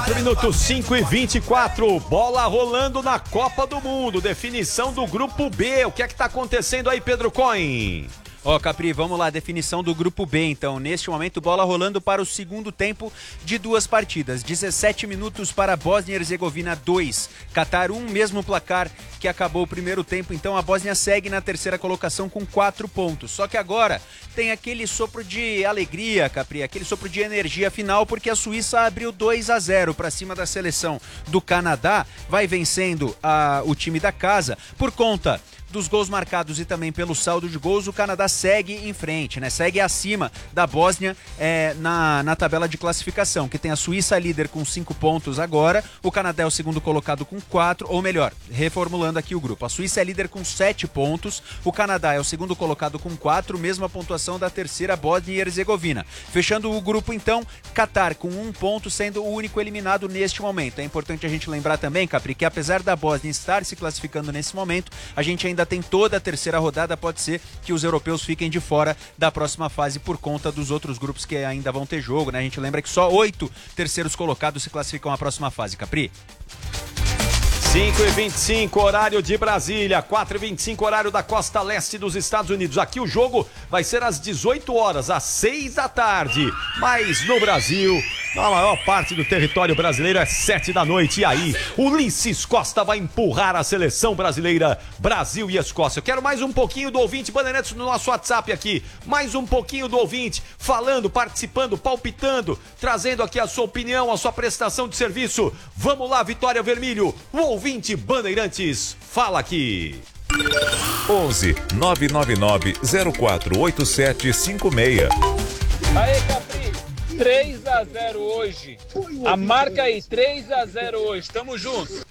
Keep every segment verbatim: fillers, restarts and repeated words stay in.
quatro minutos, cinco e vinte e quatro. Bola rolando na Copa do Mundo. Definição do grupo B. O que é que tá acontecendo aí, Pedro Cohen? Ó, oh, Capri, vamos lá, definição do grupo B, então. Neste momento, bola rolando para o segundo tempo de duas partidas. dezessete minutos para Bósnia e Herzegovina dois, Catar um, mesmo placar que acabou o primeiro tempo. Então a Bósnia segue na terceira colocação com quatro pontos. Só que agora tem aquele sopro de alegria, Capri, aquele sopro de energia final, porque a Suíça abriu dois a zero para cima da seleção do Canadá. Vai vencendo a, o time da casa por conta dos gols marcados e também pelo saldo de gols. O Canadá segue em frente, né? Segue acima da Bósnia é, na, na tabela de classificação, que tem a Suíça líder com cinco pontos agora, o Canadá é o segundo colocado com quatro, ou melhor, reformulando aqui o grupo, a Suíça é líder com sete pontos, o Canadá é o segundo colocado com quatro, mesma pontuação da terceira Bósnia e Herzegovina. Fechando o grupo então, Catar com um ponto, sendo o único eliminado neste momento. É importante a gente lembrar também, Capri, que apesar da Bósnia estar se classificando nesse momento, a gente ainda tem toda a terceira rodada, pode ser que os europeus fiquem de fora da próxima fase por conta dos outros grupos que ainda vão ter jogo, né? A gente lembra que só oito terceiros colocados se classificam à próxima fase, Capri. cinco e vinte e cinco, horário de Brasília, quatro e vinte e cinco, horário da costa leste dos Estados Unidos. Aqui o jogo vai ser às dezoito horas, às seis da tarde. Mas no Brasil, na maior parte do território brasileiro, é sete da noite. E aí, Ulisses Costa vai empurrar a seleção brasileira, Brasil e Escócia. Eu quero mais um pouquinho do ouvinte Bandeirantes no nosso WhatsApp aqui. Mais um pouquinho do ouvinte, falando, participando, palpitando, trazendo aqui a sua opinião, a sua prestação de serviço. Vamos lá, Vitória Vermelho, o ouvinte Bandeirantes, fala aqui. onze nove nove nove zero quatro oito sete cinco seis. Aê, Capri, três a zero hoje. A marca aí, três a zero hoje. Tamo junto.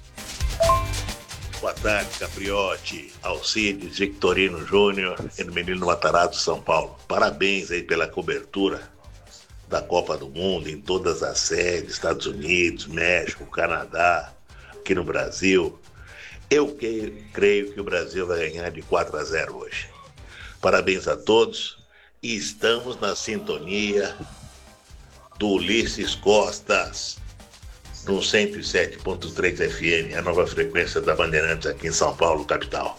Boa tarde, Capriotti, Alcides, Victorino Júnior e no Menino Matarazzo, São Paulo. Parabéns aí pela cobertura da Copa do Mundo em todas as sedes, Estados Unidos, México, Canadá, aqui no Brasil. Eu que, creio que o Brasil vai ganhar de quatro a zero hoje. Parabéns a todos e estamos na sintonia do Ulisses Costas no cento e sete ponto três F M, a nova frequência da Bandeirantes aqui em São Paulo, capital.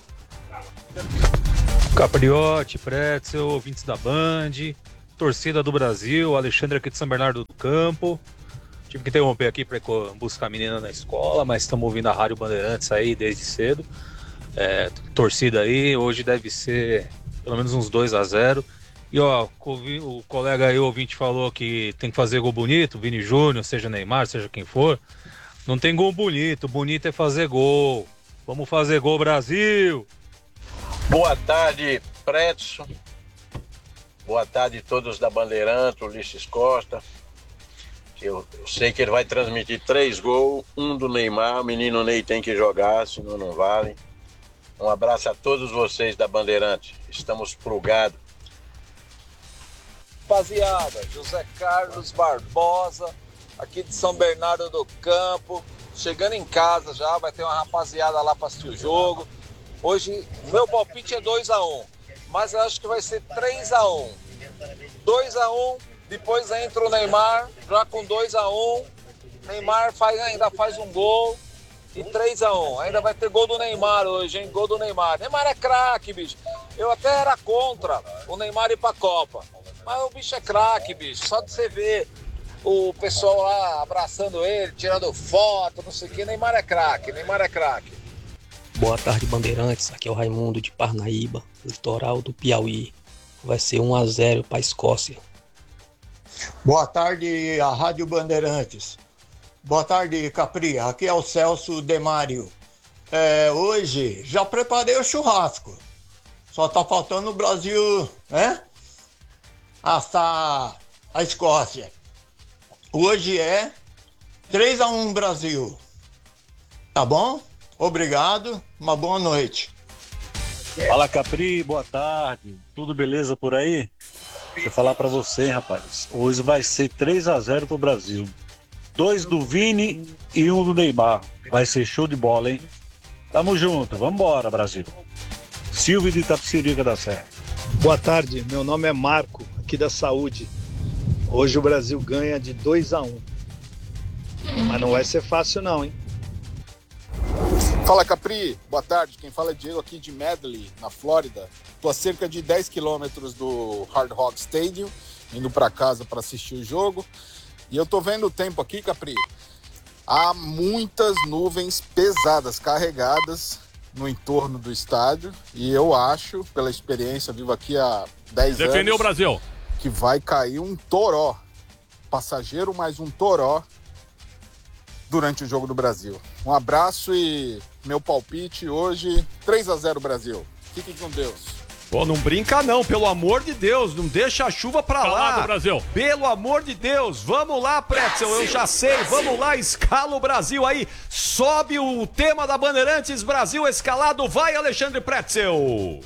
Capriotti, Pretzel, ouvintes da Band, torcida do Brasil, Alexandre aqui de São Bernardo do Campo. Tive que interromper aqui para buscar a menina na escola, mas estamos ouvindo a Rádio Bandeirantes aí desde cedo. É, torcida aí, hoje deve ser pelo menos uns dois a zero. E ó, o colega aí, o ouvinte, falou que tem que fazer gol bonito, Vini Júnior, seja Neymar, seja quem for. Não tem gol bonito, bonito é fazer gol. Vamos fazer gol, Brasil! Boa tarde, Pretzel. Boa tarde a todos da Bandeirantes, Ulisses Costa. Eu, eu sei que ele vai transmitir três gols, um do Neymar, o menino Ney tem que jogar, senão não vale. Um abraço a todos vocês da Bandeirantes, estamos plugados. Rapaziada, José Carlos Barbosa, aqui de São Bernardo do Campo, chegando em casa já, vai ter uma rapaziada lá para assistir o jogo. Hoje, meu palpite é dois a um, mas eu acho que vai ser três a um. dois a um. Depois entra o Neymar, já com dois a um. Neymar faz, ainda faz um gol. E três a um. Ainda vai ter gol do Neymar hoje, hein? Gol do Neymar. Neymar é craque, bicho. Eu até era contra o Neymar ir pra Copa. Mas o bicho é craque, bicho. Só de você ver o pessoal lá abraçando ele, tirando foto, não sei o que. Neymar é craque, Neymar é craque. Boa tarde, Bandeirantes. Aqui é o Raimundo de Parnaíba, litoral do Piauí. Vai ser um a zero pra Escócia. Boa tarde, a Rádio Bandeirantes. Boa tarde, Capri. Aqui é o Celso Demário. É, hoje já preparei o churrasco. Só tá faltando o Brasil, né? Assar a Escócia. Hoje é três a um Brasil. Tá bom? Obrigado. Uma boa noite. Fala, Capri. Boa tarde. Tudo beleza por aí? Deixa eu falar pra você, rapaz. Hoje vai ser três a zero pro Brasil. Dois do Vini e um do Neymar. Vai ser show de bola, hein? Tamo junto. Vambora, Brasil. Silvio de Itapecerica da Serra. Boa tarde. Meu nome é Marco, aqui da Saúde. Hoje o Brasil ganha de dois a um. Mas não vai ser fácil não, hein? Fala, Capri. Boa tarde. Quem fala é Diego aqui de Medley, na Flórida. Estou a cerca de dez quilômetros do Hard Rock Stadium, indo para casa para assistir o jogo. E eu tô vendo o tempo aqui, Capri. Há muitas nuvens pesadas, carregadas no entorno do estádio. E eu acho, pela experiência, vivo aqui há dez anos... Defendeu o Brasil. ...que vai cair um toró. Passageiro mais um toró durante o Jogo do Brasil. Um abraço e meu palpite hoje, três a zero Brasil. Fiquem com Deus. Pô, não brinca não, pelo amor de Deus, não deixa a chuva pra lá. Brasil. Pelo amor de Deus, vamos lá, Pretzel, eu já sei, vamos lá, escala o Brasil aí, sobe o tema da Bandeirantes, Brasil escalado, vai Alexandre Pretzel.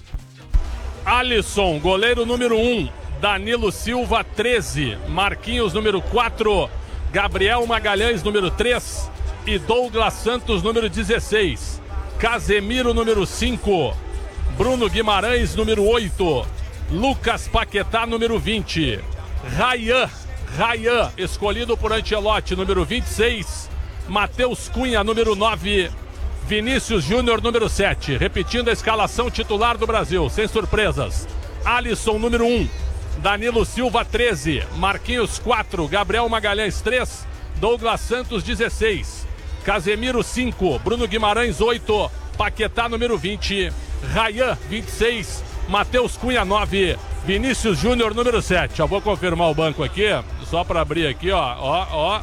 Alisson, goleiro número um, Danilo Silva, treze, Marquinhos, número quatro, Gabriel Magalhães, número três e Douglas Santos, número dezesseis. Casemiro, número cinco. Bruno Guimarães, número oito. Lucas Paquetá, número vinte. Rayan, Rayan, escolhido por Ancelotti, número vinte e seis. Matheus Cunha, número nove. Vinícius Júnior, número sete. Repetindo a escalação titular do Brasil, sem surpresas. Alisson, número um. Danilo Silva, treze, Marquinhos, quatro, Gabriel Magalhães, três, Douglas Santos, dezesseis, Casemiro, cinco, Bruno Guimarães, oito, Paquetá, número vinte, Rayan, vinte e seis, Matheus Cunha, nove, Vinícius Júnior, número sete. Já vou confirmar o banco aqui, só para abrir aqui, ó, ó, ó.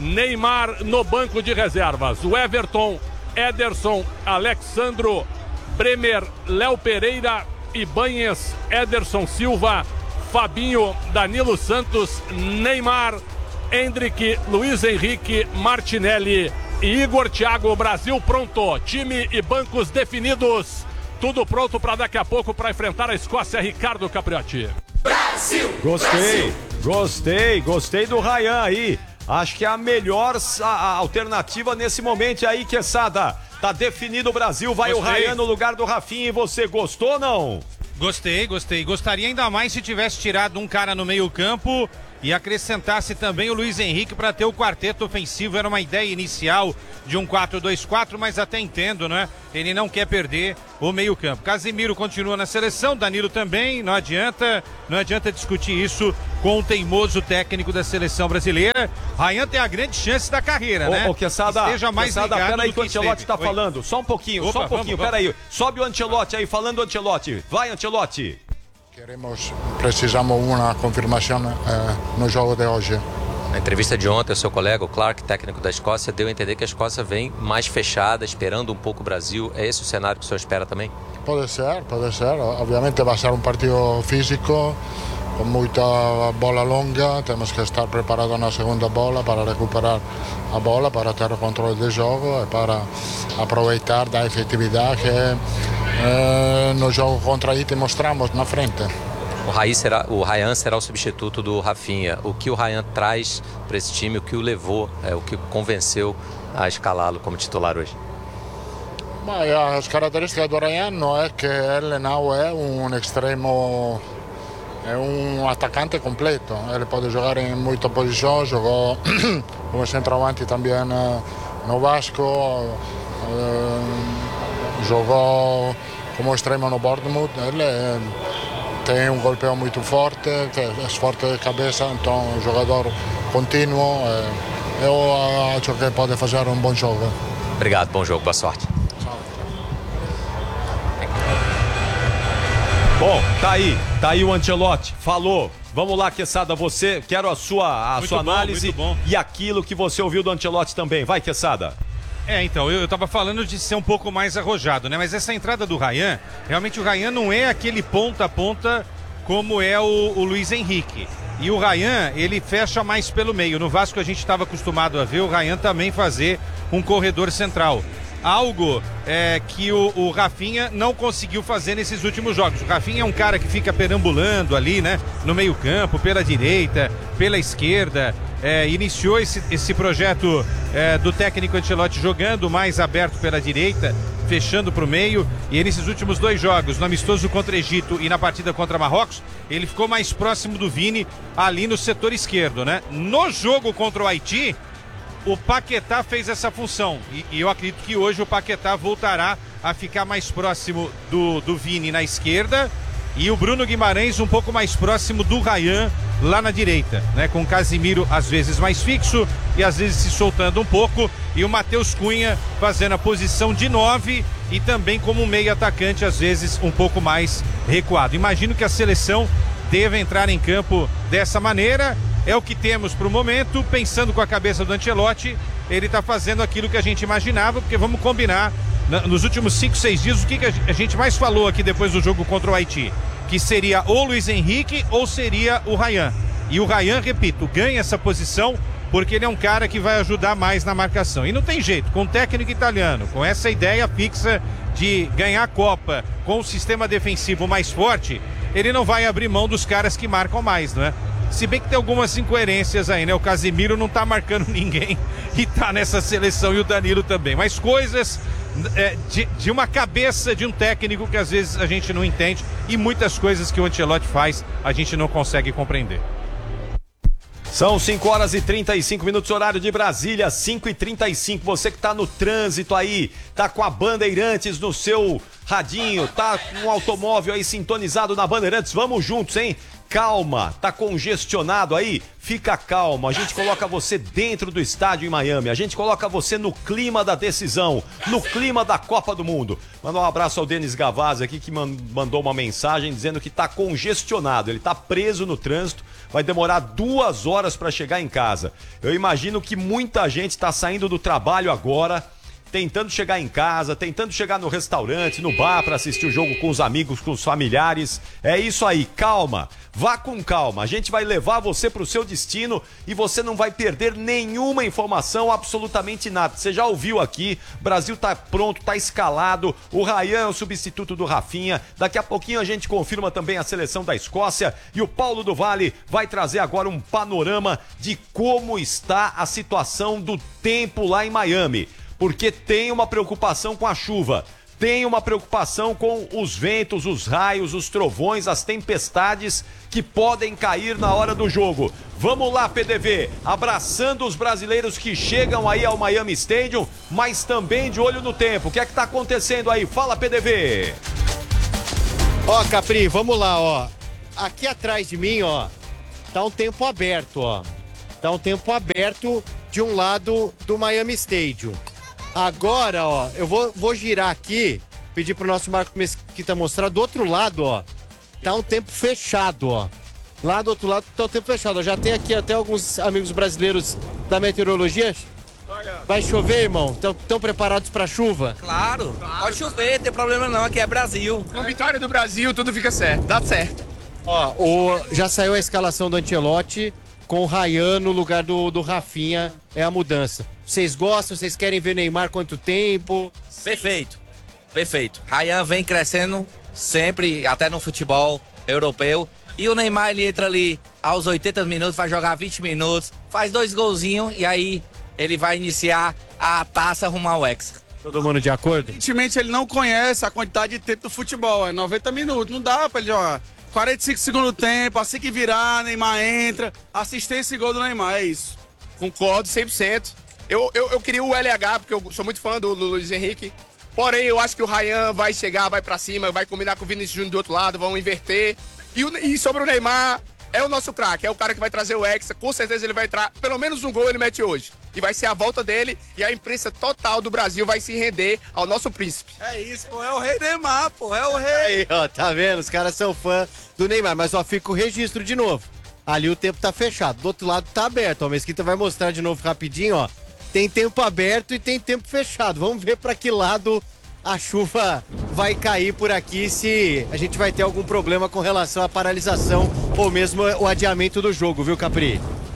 Neymar no banco de reservas, o Everton, Ederson, Alexandro, Bremer, Léo Pereira, Ibanhes, Ederson Silva, Fabinho, Danilo Santos, Neymar, Endrick, Luiz Henrique, Martinelli e Igor Thiago. Brasil pronto, time e bancos definidos, tudo pronto para daqui a pouco para enfrentar a Escócia. Ricardo Capriotti. Brasil! Gostei, gostei, gostei do Rayan aí. Acho que é a melhor a, a alternativa nesse momento aí, Quesada. Tá definido o Brasil, vai gostei. O Rayan no lugar do Rafinha. E você gostou ou não? Gostei, gostei. Gostaria ainda mais se tivesse tirado um cara no meio campo e acrescentasse também o Luiz Henrique para ter o quarteto ofensivo. Era uma ideia inicial de um quatro dois quatro, mas até entendo, né? Ele não quer perder o meio campo. Casemiro continua na seleção, Danilo também, não adianta, não adianta discutir isso com o teimoso técnico da seleção brasileira. Rayan tem a grande chance da carreira, ô, né? Ô, Quesada, Esteja mais Quesada, ligado peraí do que o que Ancelotti esteve. tá Oi. falando, só um pouquinho, Opa, só um pouquinho, vamos, peraí. Sobe o Ancelotti aí, falando o Ancelotti. Vai, Ancelotti. Queremos, precisamos uma confirmação eh, no jogo de hoje. Na entrevista de ontem, o seu colega, o Clark, técnico da Escócia, deu a entender que a Escócia vem mais fechada, esperando um pouco o Brasil. É esse o cenário que o senhor espera também? Pode ser, pode ser. Obviamente vai ser um partido físico, com muita bola longa. Temos que estar preparados na segunda bola para recuperar a bola, para ter o controle do jogo e para aproveitar da efetividade que eh, no jogo contra Haiti mostramos na frente. O, Raí será, o Rayan será o substituto do Rafinha. O que o Rayan traz para esse time, o que o levou, é, o que convenceu a escalá-lo como titular hoje? Mas as características do Rayan não é que ele não é um extremo, é um atacante completo. Ele pode jogar em muitas posições, jogou como centroavante também no Vasco, jogou como extremo no Bournemouth. Ele é, tem um golpeo muito forte, é forte de cabeça, então um jogador contínuo. Eu acho que pode fazer um bom jogo. Obrigado, bom jogo, boa sorte. Bom, tá aí, tá aí o Ancelotti, falou. Vamos lá, Quesada, você, quero a sua, a Muito sua bom, análise muito bom. e aquilo que você ouviu do Ancelotti também. Vai, Quesada. É, então, eu, eu tava falando de ser um pouco mais arrojado, né? Mas essa entrada do Rayan, realmente o Rayan não é aquele ponta a ponta como é o, o Luiz Henrique. E o Rayan, ele fecha mais pelo meio. No Vasco a gente estava acostumado a ver o Rayan também fazer um corredor central. Algo é, que o, o Rafinha não conseguiu fazer nesses últimos jogos. O Rafinha é um cara que fica perambulando ali, né? No meio campo, pela direita, pela esquerda. É, iniciou esse, esse projeto é, do técnico Ancelotti jogando mais aberto pela direita, fechando para o meio, e nesses últimos dois jogos, no amistoso contra o Egito e na partida contra Marrocos, ele ficou mais próximo do Vini ali no setor esquerdo, né? No jogo contra o Haiti, o Paquetá fez essa função. E, e eu acredito que hoje o Paquetá voltará a ficar mais próximo do, do Vini na esquerda e o Bruno Guimarães um pouco mais próximo do Ryan lá na direita, né? Com o Casimiro às vezes mais fixo e às vezes se soltando um pouco, e o Matheus Cunha fazendo a posição de nove e também como meio atacante, às vezes um pouco mais recuado. Imagino que a seleção deve entrar em campo dessa maneira, é o que temos para o momento. Pensando com a cabeça do Ancelotti, ele está fazendo aquilo que a gente imaginava, porque vamos combinar, nos últimos cinco, seis dias, o que a gente mais falou aqui depois do jogo contra o Haiti? Que seria ou o Luiz Henrique ou seria o Ryan. E o Ryan, repito, ganha essa posição porque ele é um cara que vai ajudar mais na marcação. E não tem jeito, com o técnico italiano, com essa ideia fixa de ganhar a Copa, com o sistema defensivo mais forte, ele não vai abrir mão dos caras que marcam mais, não é? Se bem que tem algumas incoerências aí, né? O Casimiro não tá marcando ninguém e tá nessa seleção, e o Danilo também. Mas coisas é, de, de uma cabeça de um técnico que às vezes a gente não entende, e muitas coisas que o Ancelotti faz a gente não consegue compreender. São cinco horas e trinta e cinco minutos, horário de Brasília, cinco e trinta e cinco. Você que tá no trânsito aí, tá com a Bandeirantes no seu radinho, tá com um automóvel aí sintonizado na Bandeirantes, vamos juntos, hein? Calma, tá congestionado aí? Fica calmo, a gente coloca você dentro do estádio em Miami, a gente coloca você no clima da decisão, no clima da Copa do Mundo. Manda um abraço ao Denis Gavazzi aqui, que mandou uma mensagem dizendo que tá congestionado, ele tá preso no trânsito, vai demorar duas horas para chegar em casa. Eu imagino que muita gente tá saindo do trabalho agora, tentando chegar em casa, tentando chegar no restaurante, no bar para assistir o jogo com os amigos, com os familiares. É isso aí, calma, vá com calma. A gente vai levar você para o seu destino e você não vai perder nenhuma informação, absolutamente nada. Você já ouviu aqui, o Brasil tá pronto, tá escalado, o Ryan é o substituto do Rafinha. Daqui a pouquinho a gente confirma também a seleção da Escócia e o Paulo do Vale vai trazer agora um panorama de como está a situação do tempo lá em Miami. Porque tem uma preocupação com a chuva, tem uma preocupação com os ventos, os raios, os trovões, as tempestades que podem cair na hora do jogo. Vamos lá, P D V, abraçando os brasileiros que chegam aí ao Miami Stadium, mas também de olho no tempo. O que é que tá acontecendo aí? Fala, P D V! Ó, Capri, vamos lá, ó. Aqui atrás de mim, ó, tá um tempo aberto, ó. Tá um tempo aberto de um lado do Miami Stadium. Agora, ó, eu vou, vou girar aqui, pedir pro nosso Marco Mesquita mostrar. Do outro lado, ó, tá um tempo fechado, ó. Lá do outro lado tá um tempo fechado. Eu já tem aqui até alguns amigos brasileiros da meteorologia. Vai chover, irmão? Estão preparados pra chuva? Claro, claro, pode chover, não tem problema não, aqui é Brasil. Com a vitória do Brasil, tudo fica certo, dá certo. Ó, o, já saiu a escalação do Ancelotti, com o Ryan no lugar do, do Rafinha, é a mudança. Vocês gostam? Vocês querem ver Neymar quanto tempo? Perfeito, perfeito. Ryan vem crescendo sempre, até no futebol europeu. E o Neymar, ele entra ali aos oitenta minutos, vai jogar vinte minutos, faz dois golzinhos e aí ele vai iniciar a taça rumo ao Hexa. Todo mundo de acordo? Evidentemente ele não conhece a quantidade de tempo do futebol, é noventa minutos, não dá pra ele jogar. quarenta e cinco segundos do tempo, assim que virar, Neymar entra, assistência e gol do Neymar, é isso. Concordo cem por cento. Eu, eu, eu queria o L H, porque eu sou muito fã do, do Luiz Henrique. Porém, eu acho que o Ryan vai chegar, vai pra cima, vai combinar com o Vinícius Júnior do outro lado, vão inverter. E, o, e sobre o Neymar, é o nosso craque, é o cara que vai trazer o Hexa. Com certeza ele vai entrar, pelo menos um gol ele mete hoje. E vai ser a volta dele e a imprensa total do Brasil vai se render ao nosso príncipe. É isso, pô, é o rei Neymar, pô, é o rei. Aí, ó, tá vendo? Os caras são fã do Neymar, mas ó, fica o registro de novo. Ali o tempo tá fechado, do outro lado tá aberto, ó, a Mesquita vai mostrar de novo rapidinho, ó. Tem tempo aberto e tem tempo fechado. Vamos ver para que lado a chuva vai cair por aqui, se a gente vai ter algum problema com relação à paralisação ou mesmo o adiamento do jogo, viu, Capri?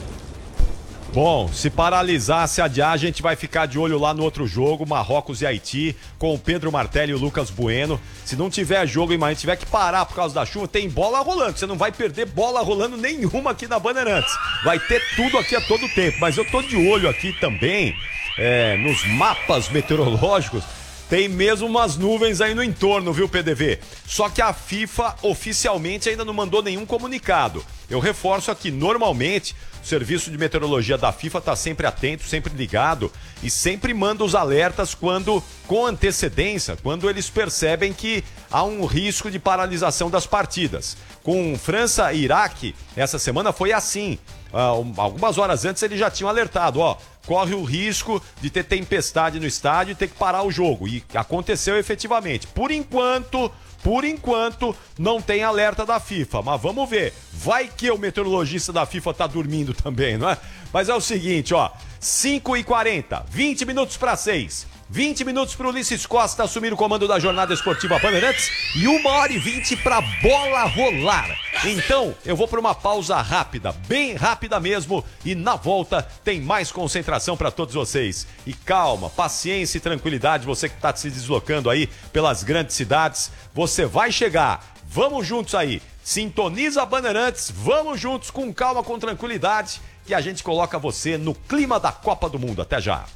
Bom, se paralisar, se adiar, a gente vai ficar de olho lá no outro jogo, Marrocos e Haiti, com o Pedro Martelli e o Lucas Bueno. Se não tiver jogo e mais tiver que parar por causa da chuva, tem bola rolando. Você não vai perder bola rolando nenhuma aqui na Bandeirantes. Vai ter tudo aqui a todo tempo. Mas eu tô de olho aqui também, é, nos mapas meteorológicos. Tem mesmo umas nuvens aí no entorno, viu, P D V? Só que a FIFA oficialmente ainda não mandou nenhum comunicado. Eu reforço aqui, normalmente, o serviço de meteorologia da FIFA está sempre atento, sempre ligado e sempre manda os alertas quando, com antecedência, quando eles percebem que há um risco de paralisação das partidas. Com França e Iraque, essa semana foi assim. Uh, algumas horas antes eles já tinham alertado, ó, corre o risco de ter tempestade no estádio e ter que parar o jogo. E aconteceu efetivamente. Por enquanto, por enquanto, não tem alerta da FIFA. Mas vamos ver. Vai que o meteorologista da FIFA tá dormindo também, não é? Mas é o seguinte, ó. cinco e quarenta, vinte minutos para seis. vinte minutos para o Ulisses Costa assumir o comando da jornada esportiva Bandeirantes e uma hora e vinte para a bola rolar. Então, eu vou para uma pausa rápida, bem rápida mesmo, e na volta tem mais concentração para todos vocês. E calma, paciência e tranquilidade, você que está se deslocando aí pelas grandes cidades, você vai chegar. Vamos juntos aí, sintoniza a Bandeirantes, vamos juntos com calma, com tranquilidade, que a gente coloca você no clima da Copa do Mundo. Até já.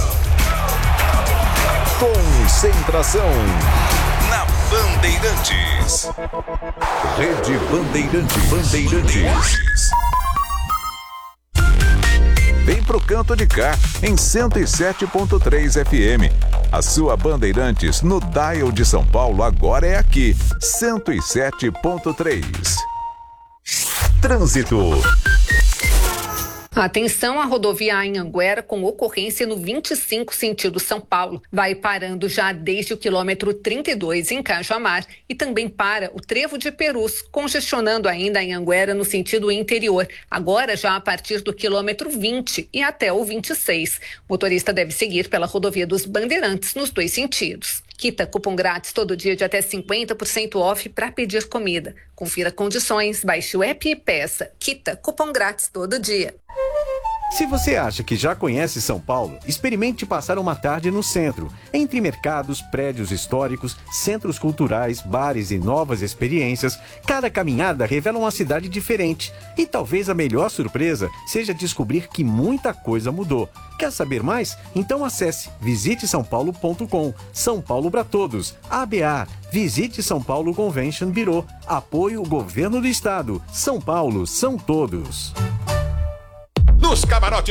Concentração na Bandeirantes. Rede Bandeirantes. Bandeirantes. Vem pro canto de cá, em cento e sete ponto três F M. A sua Bandeirantes no dial de São Paulo agora é aqui, cento e sete ponto três. Trânsito. Atenção à rodovia Anhanguera com ocorrência no vinte e cinco sentido São Paulo. Vai parando já desde o quilômetro trinta e dois em Cajamar e também para o Trevo de Perus, congestionando ainda a Anhanguera no sentido interior. Agora já a partir do quilômetro vinte e até o vinte e seis. O motorista deve seguir pela rodovia dos Bandeirantes nos dois sentidos. Quita cupom grátis todo dia de até cinquenta por cento off para pedir comida. Confira condições, baixe o app e peça. Quita cupom grátis todo dia. Se você acha que já conhece São Paulo, experimente passar uma tarde no centro, entre mercados, prédios históricos, centros culturais, bares e novas experiências. Cada caminhada revela uma cidade diferente. E talvez a melhor surpresa seja descobrir que muita coisa mudou. Quer saber mais? Então acesse visite são paulo ponto com. São Paulo para todos. A B A. Visite São Paulo Convention Bureau. Apoio Governo do Estado. São Paulo são todos. Nos camarotes